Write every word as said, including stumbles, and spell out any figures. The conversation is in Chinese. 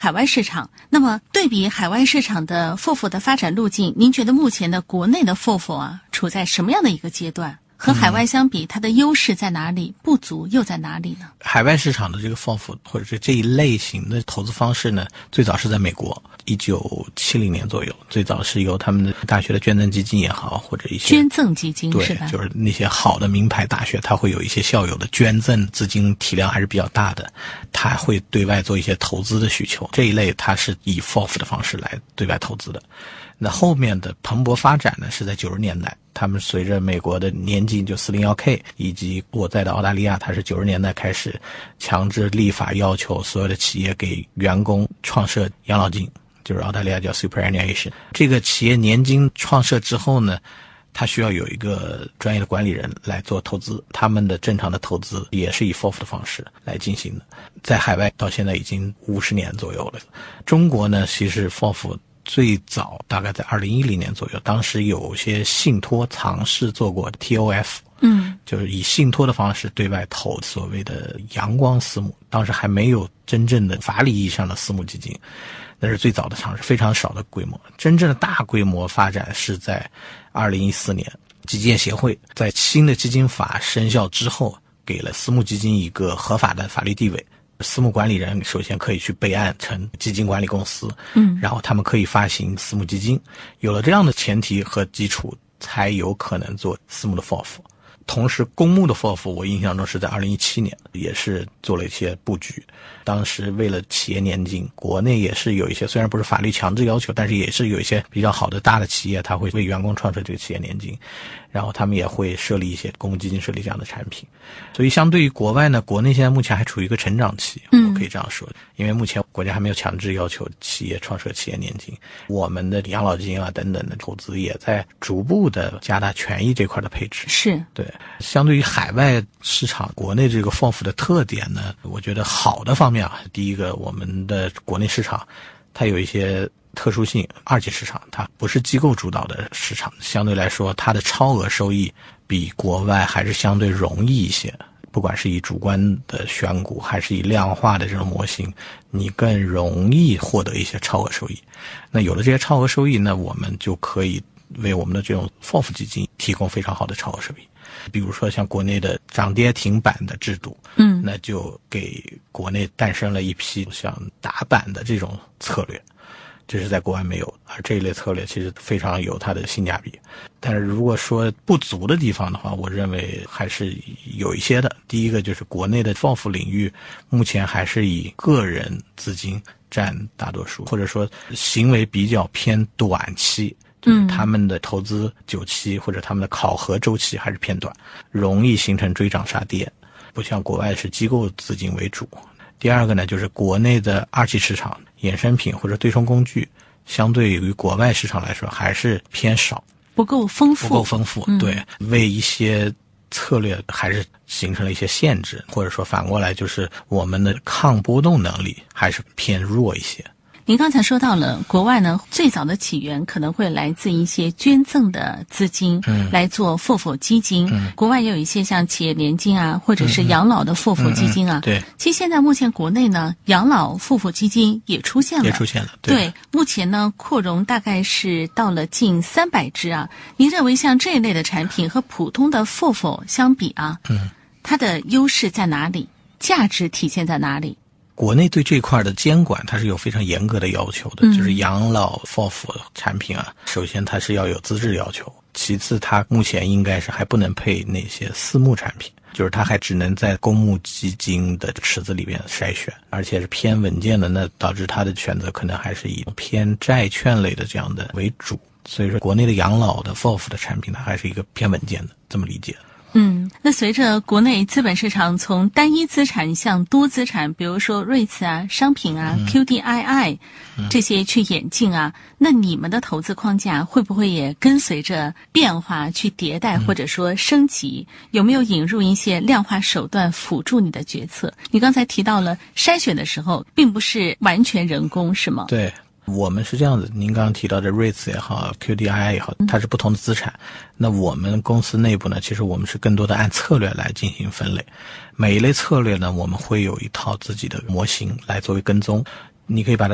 海外市场。那么对比海外市场的 F O F 的发展路径，您觉得目前的国内的 F O F 啊，处在什么样的一个阶段？和海外相比，它的优势在哪里？不足又在哪里呢？ 海外市场的这个 F O F 或者是这一类型的投资方式呢，最早是在美国，一九七零年左右，最早是由他们的大学的捐赠基金也好，或者一些捐赠基金， 对， 是吧？ 就是那些好的名牌大学，它会有一些校友的捐赠资金体量还是比较大的，它会对外做一些投资的需求，这一类它是以 F O F 的方式来对外投资的。那后面的蓬勃发展呢，是在九十年代，他们随着美国的年金就 四零一 K 以及我在的澳大利亚，它是九十年代开始强制立法要求所有的企业给员工创设养老金，就是澳大利亚叫 superannuation。 这个企业年金创设之后呢，它需要有一个专业的管理人来做投资，他们的正常的投资也是以 F O F 的方式来进行的。在海外到现在已经五十年左右了。中国呢，其实 F O F最早大概在二零一零年左右，当时有些信托尝试做过 T O F， 嗯，就是以信托的方式对外投所谓的阳光私募，当时还没有真正的法理意义上的私募基金，那是最早的尝试，非常少的规模。真正的大规模发展是在二零一四年，基金业协会在新的基金法生效之后，给了私募基金一个合法的法律地位。私募管理人首先可以去备案成基金管理公司，嗯，然后他们可以发行私募基金，有了这样的前提和基础，才有可能做私募的 F O F。 同时公募的 F O F 我印象中是在二零一七年也是做了一些布局，当时为了企业年金，国内也是有一些虽然不是法律强制要求，但是也是有一些比较好的大的企业，他会为员工创设这个企业年金，然后他们也会设立一些公募基金，设立这样的产品。所以相对于国外呢，国内现在目前还处于一个成长期，我可以这样说，因为目前国家还没有强制要求企业创设企业年金，我们的养老金啊等等的投资也在逐步的加大权益这块的配置。 是， 对，相对于海外市场，国内这个 F O F 的特点呢，我觉得好的方面啊，第一个，我们的国内市场它有一些特殊性，二级市场它不是机构主导的市场，相对来说它的超额收益比国外还是相对容易一些，不管是以主观的选股还是以量化的这种模型，你更容易获得一些超额收益。那有了这些超额收益呢，我们就可以为我们的这种 F O F 基金提供非常好的超额收益。比如说像国内的涨跌停板的制度，嗯，那就给国内诞生了一批像打板的这种策略，这是在国外没有，而这一类策略其实非常有它的性价比。但是如果说不足的地方的话，我认为还是有一些的。第一个就是国内的 F O F 领域目前还是以个人资金占大多数，或者说行为比较偏短期，就是他们的投资久期或者他们的考核周期还是偏短，容易形成追涨杀跌，不像国外是机构资金为主。第二个呢，就是国内的二级市场衍生品或者对冲工具相对于国外市场来说还是偏少， 不够丰富， 不够丰富，嗯，对，为一些策略还是形成了一些限制，或者说反过来就是我们的抗波动能力还是偏弱一些。 您刚才说到了国外呢，最早的起源可能会来自一些捐赠的资金，嗯，来做 F O F 基金，嗯，国外也有一些像企业年金啊，或者是养老的 F O F 基金啊，嗯嗯嗯，对。其实现在目前国内呢，养老 F O F 基金也出现了， 也出现了，对。 对，目前呢扩容大概是到了近三百只啊。您认为像这一类的产品和普通的 F O F 相比啊，嗯，它的优势在哪里？价值体现在哪里？ 国内对这块的监管它是有非常严格的要求的，嗯，就是养老 F O F 产品啊，首先它是要有资质要求，其次它目前应该是还不能配那些私募产品，就是它还只能在公募基金的池子里边筛选，而且是偏稳健的，那导致它的选择可能还是以偏债券类的这样的为主，所以说国内的养老的 F O F 的产品它还是一个偏稳健的，这么理解。 嗯，那随着国内资本市场从单一资产向多资产，比如说瑞慈啊、商品啊、嗯、Q D I I 这些去演进啊，那你们的投资框架会不会也跟随着变化去迭代或者说升级？有没有引入一些量化手段辅助你的决策？你刚才提到了筛选的时候并不是完全人工，是吗？ 对，我们是这样子，您刚刚提到的瑞慈也好 Q D I I 也好，它是不同的资产，那我们公司内部呢，其实我们是更多的按策略来进行分类，每一类策略呢，我们会有一套自己的模型来作为跟踪，你可以把它